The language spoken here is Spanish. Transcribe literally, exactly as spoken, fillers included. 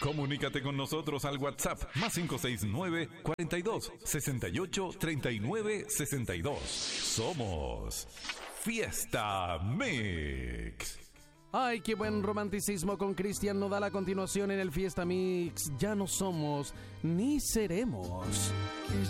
Comunícate con nosotros al WhatsApp más cinco seis nueve, cuarenta y dos, sesenta y ocho, treinta y nueve, sesenta y dos. Somos Fiesta Mix. Ay, qué buen romanticismo con Cristian Nodal a continuación en el Fiesta Mix. Ya no somos ni seremos. Que